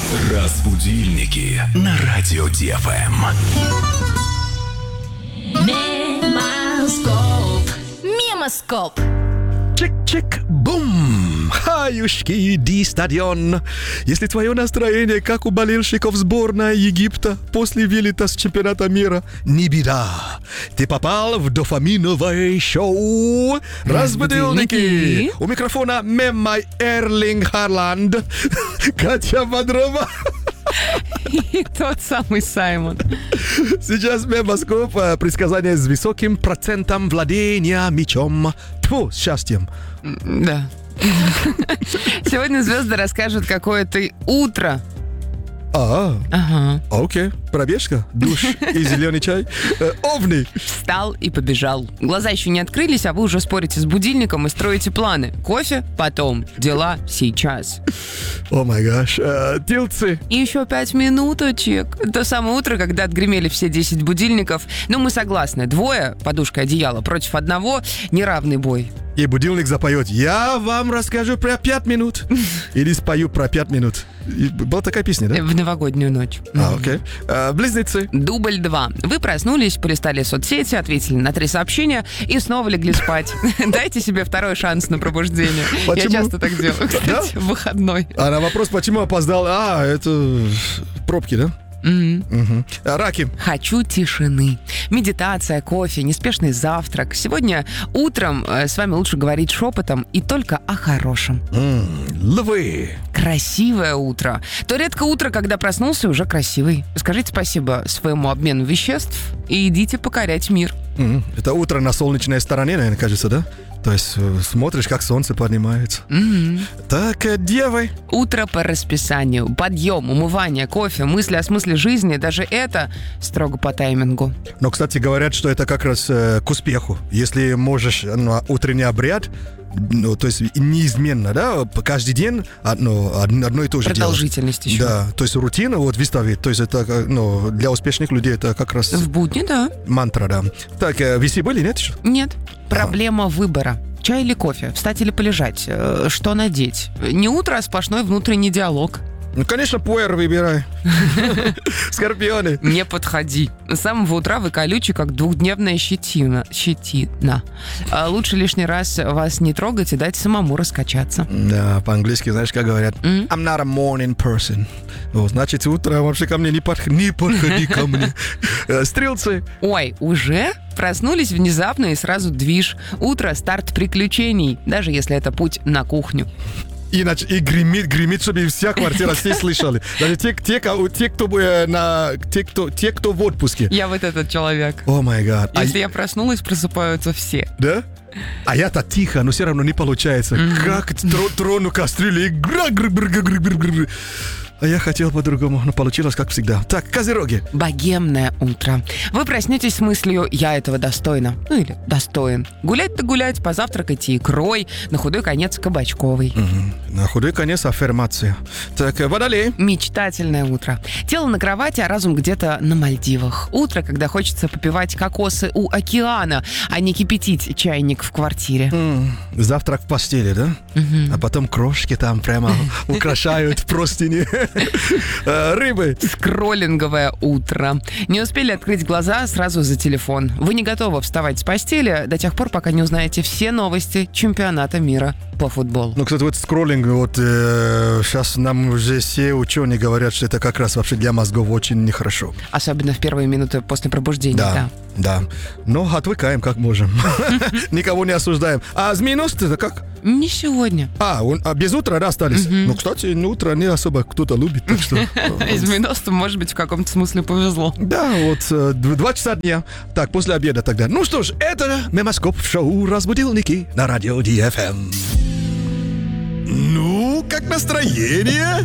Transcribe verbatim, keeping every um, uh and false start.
Разбудильники на радио Ди Эф Эм. Мемоскоп. Мемоскоп. Чик-чик-бум! Хаюшки, ди стадион. Если твое настроение, как у болельщиков сборной Египта после вылета с чемпионата мира, не беда. Ты попал в дофаминовое шоу «Разбудильники». У микрофона меммай Эрлинг Харланд, Катя Бодрова. И тот самый Саймон. Сейчас мемоскоп, предсказание с высоким процентом владения мечом. Тьфу, с счастьем. Да. Сегодня звезды расскажут, какое ты утро. А, Ага. окей. Пробежка, душ и зеленый чай. Э, Овни. Встал и побежал. Глаза еще не открылись, а вы уже спорите с будильником и строите планы. Кофе потом, дела сейчас. О май гаш. Э, Тельцы. И еще пять минуточек. То самое утро, когда отгремели все десять будильников. Ну, мы согласны. Двое, подушка, одеяло, против одного — неравный бой. И будильник запоет: я вам расскажу про пять минут. Или спою про пять минут. И была такая песня, да? В новогоднюю ночь. А, окей. Э, Близнецы. Дубль два. Вы проснулись, полистали соцсети, ответили на три сообщения и снова легли спать. Дайте себе второй шанс на пробуждение. Я Почему? часто так делаю, кстати, в выходной. А на вопрос, почему опоздал? А, это пробки, да? Мгм. Мгм. А, Раки. Хочу тишины. Медитация, кофе, неспешный завтрак. Сегодня утром э, с вами лучше говорить шепотом и только о хорошем. М, Львы. Красивое утро. То редко утро, когда проснулся, уже красивый. Скажите спасибо своему обмену веществ и идите покорять мир. М, Это утро на солнечной стороне, наверное, кажется, да? То есть э, смотришь, как солнце поднимается. Мгм. Так, э, девы. Утро по расписанию. Подъем, умывание, кофе, мысли о смысле жизни. Даже это строго по таймингу. Но, кстати, говорят, что это как раз э, к успеху. Если можешь ну, утренний обряд, ну, то есть неизменно, да, каждый день одно, одно, одно и то же делать. Продолжительность еще. Да, то есть рутина вот выставить, то есть это как, ну, для успешных людей это как раз В будни, да. мантра, да. Так, э, виси были, нет еще? Нет. Проблема выбора. Чай или кофе? Встать или полежать? Э, Что надеть? Не утро, а сплошной внутренний диалог. Ну, конечно, пуэр выбирай. Скорпионы. Не подходи. С самого утра вы колючий, как двухдневная щетина. Щетина. А лучше лишний раз вас не трогать и дать самому раскачаться. Да, по-английски, знаешь, как говорят? М? I'm not a morning person. Вот, значит, утро вообще ко мне не, подх... не подходи ко мне. Э, Стрелцы. Ой, уже? Проснулись внезапно и сразу движ. Утро — старт приключений, даже если это путь на кухню. И, нач- и гремит, гремит, чтобы вся квартира все слышали. Даже те, те, ко- те, кто, э, на, те, кто, те, кто в отпуске. Я вот этот человек. О май гад. А Если я проснулась, просыпаются все. Да? А я-то тихо, но все равно не получается. Как тро- трону кастрюлю и гра- гр- гр- гр- гр- гр- гр- А я хотел по-другому, но получилось как всегда. Так, козероги. Богемное утро. Вы проснетесь с мыслью «я этого достойна». Ну или «достоин». Гулять-то гулять, позавтракайте икрой, на худой конец кабачковый. Мгм. На худой конец аффирмация. Так, э, водолей. Мечтательное утро. Тело на кровати, а разум где-то на Мальдивах. Утро, когда хочется попивать кокосы у океана, а не кипятить чайник в квартире. М, Завтрак в постели, да? Мгм. А потом крошки там прямо украшают простыни. Э, Рыбы. Скроллинговое утро. Не успели открыть глаза, сразу за телефон. Вы не готовы вставать с постели до тех пор, пока не узнаете все новости чемпионата мира по футболу. Ну, кстати, вот скроллинг, вот э, сейчас нам уже все ученые говорят, что это как раз вообще для мозгов очень нехорошо. Особенно в первые минуты после пробуждения. Да. Да, да. Но отвыкаем как можем. Никого не осуждаем. А змееносцы-то как? Не сегодня. А, он- а без утра, да, остались? Ну, кстати, ну, утро не особо кто-то любит, так что... Изменосту, может быть, в каком-то смысле повезло. Да, вот э, д- два часа дня. Так, после обеда тогда. Ну что ж, это мемоскоп в шоу «Разбудилники» на радио Ди Эф Эм. Ну, как настроение?